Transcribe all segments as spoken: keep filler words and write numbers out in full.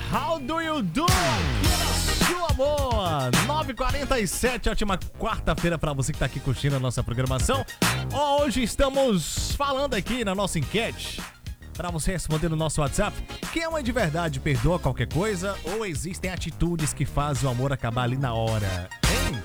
How do you do? Sua boa! nove e quarenta e sete, ótima quarta-feira pra você que tá aqui curtindo a nossa programação. Hoje estamos falando aqui na nossa enquete pra você responder no nosso WhatsApp: quem ama de verdade perdoa qualquer coisa ou existem atitudes que fazem o amor acabar ali na hora? Hein?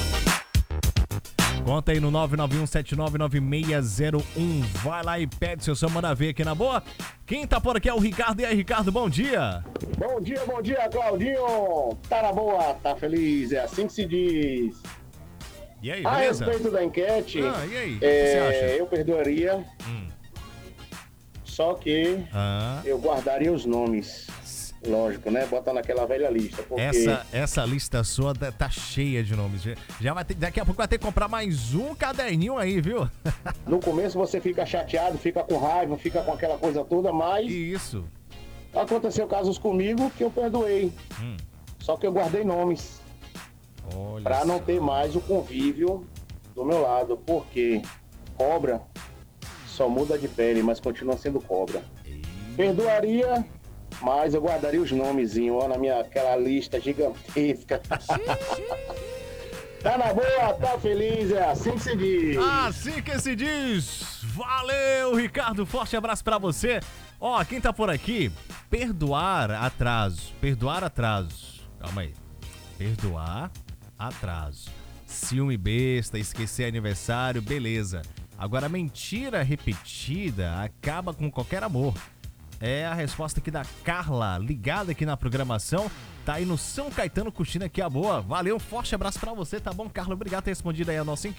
Conta aí no nove nove um sete nove nove seis zero um. Vai lá e pede seu som, manda ver aqui na boa. Quem tá por aqui é o Ricardo. E aí, Ricardo, bom dia. Bom dia, bom dia, Claudinho. Tá na boa, tá feliz, é assim que se diz. E aí, A beleza? respeito da enquete, Ah, e aí, o que é, você acha? eu perdoaria, Hum. só que Ah, eu guardaria os nomes. Lógico, né? Bota naquela velha lista. Porque essa, essa lista sua tá- tá cheia de nomes. Já- Já vai ter, daqui a pouco vai ter que comprar mais um caderninho aí, viu? no começo você fica chateado, fica com raiva, fica com aquela coisa toda, mas Isso. aconteceu casos comigo que eu perdoei. Hum. Só que eu guardei nomes Olha pra não só. ter mais o convívio do meu lado. Porque cobra só muda de pele, mas continua sendo cobra. Ei. Perdoaria, mas eu guardaria os nomezinhos, ó, na minha aquela lista gigantesca. Tá na boa, tá feliz, é assim que se diz. Assim que se diz. Valeu, Ricardo. Forte abraço pra você. Ó, quem tá por aqui, perdoar atraso. Perdoar atraso. Calma aí. Perdoar atraso. Ciúme besta, esquecer aniversário, beleza. Agora, mentira repetida acaba com qualquer amor. É a resposta aqui da Carla, ligada aqui na programação. Tá aí no São Caetano curtindo aqui a boa. Valeu, um forte abraço pra você, tá bom, Carla? Obrigado por ter respondido aí a nossa enquete.